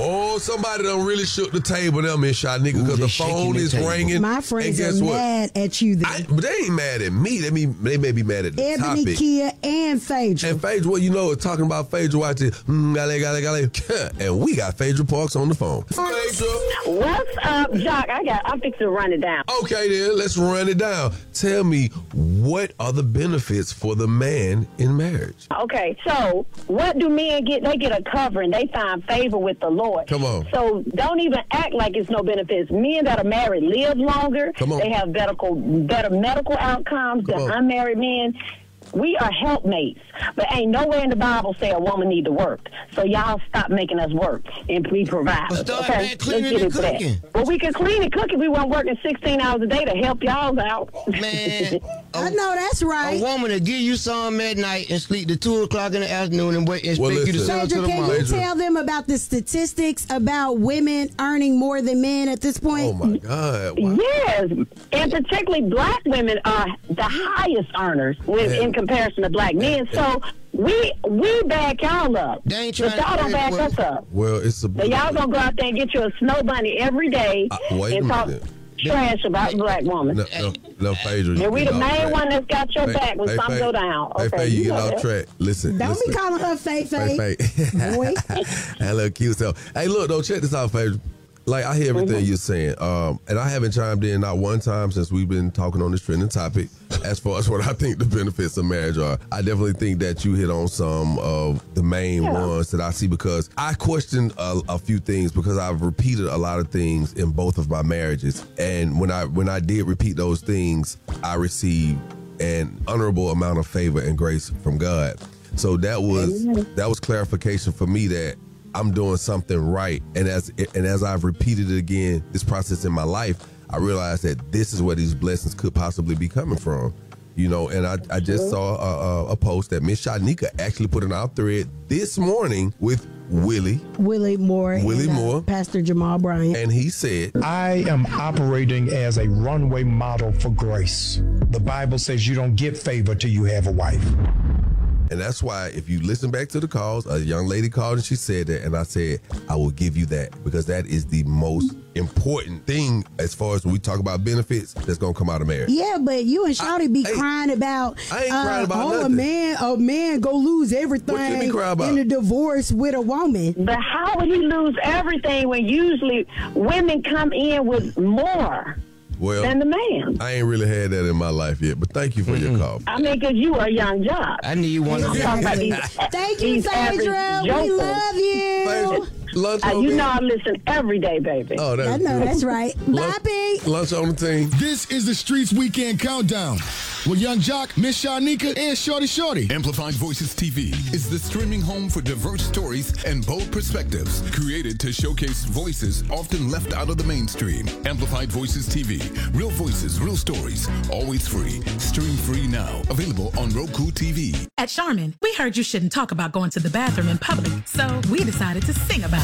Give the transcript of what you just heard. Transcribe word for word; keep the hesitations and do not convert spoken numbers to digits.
Oh, somebody done really shook the table there, Miss Shanika, because the phone is table. ringing. My friends are mad what? at you then. I, but they ain't mad at me. They, mean, they may be mad at the Ebony, topic. Kia, and Phaedra. And Phaedra, well, you know, talking about Phaedra watching, mm, gale, gale, gale. And we got Phaedra Parks on the phone. Phaedra. What's up, Jock? I got, I'm fixing to run it down. Okay, then, let's run it down. Tell me, what are the benefits for the man in marriage? Okay, so what do men get? They get a covering. They find favor with the Lord. Come on. So don't even act like it's no benefits. Men that are married live longer. Come on. They have medical, better medical outcomes Come than on. unmarried men. We are helpmates, but ain't nowhere in the Bible say a woman need to work. So y'all stop making us work and be providers. Well, start okay, back cleaning and into cooking. that. Well, we can clean and cook if we weren't working sixteen hours a day to help y'all out. Man, I know that's right. A woman to give you some at night and sleep to two o'clock in the afternoon and wait, expect Well, you to listen. sell it to Phaedra, the can mom. you tell them about the statistics about women earning more than men at this point? Oh, my God. Wow. Yes, and particularly black women are the highest earners with, Man. in comparison to black men. So we we back y'all up, They ain't but trying to y'all don't back well- us up. Well, it's a... So y'all gonna go out there and get you a snow bunny every day Uh, wait and a talk minute. trash about the black woman. No, no, no, Phaedra. And we you the get off main track. one that's got your Hey, back when hey, something Phaedra. go down. Hey, Okay, Phaedra, you you get know off that. track. Listen, Don't listen. be calling her fake, Hey, fake. Faye. Boy. That little cute self. Hey, look, though, check this out, Phaedra. Like, I hear everything Mm-hmm. you're saying, um, and I haven't chimed in not one time since we've been talking on this trending topic as far as what I think the benefits of marriage are. I definitely think that you hit on some of the main Yeah. ones that I see, because I questioned a, a few things because I've repeated a lot of things in both of my marriages. And when I when I did repeat those things, I received an honorable amount of favor and grace from God. So that was that was clarification for me that I'm doing something right. And as and as I've repeated it again, this process in my life, I realized that this is where these blessings could possibly be coming from. You know, and I, I just saw a, a, a post that Miss Shanika actually put in our thread this morning with Willie. Willie Moore. Willie and, uh, Moore. Pastor Jamal Bryant. And he said, I am operating as a runway model for grace. The Bible says you don't get favor till you have a wife. and that's why if you listen back to the calls, a young lady called and she said that, and I said, I will give you that, because that is the most important thing as far as when we talk about benefits that's going to come out of marriage. Yeah, but you and Shawty be hey, crying about, I ain't uh, crying about oh, nothing. a man, a man go lose everything What you be crying about? in a divorce with a woman. But how would he lose everything when usually women come in with more Well, than the man? I ain't really had that in my life yet, but thank you for your call. I mean, because you are a young job. I need one of I'm talking about them. these, Thank you, these Phaedra. average We jokers. love you. Phaedra, lunch Uh, on you me? know I listen every day, baby. Oh, that's I know, good. that's right. Lunch, Bobby. lunch on the team. This is the Streets Weekend Countdown with Young Jock, Miss Shanika, and Shorty Shorty. Amplified Voices T V is the streaming home for diverse stories and bold perspectives, created to showcase voices often left out of the mainstream. Amplified Voices T V. Real voices, real stories, always free. Stream free now. Available on Roku T V. At Charmin, we heard you shouldn't talk about going to the bathroom in public, so we decided to sing about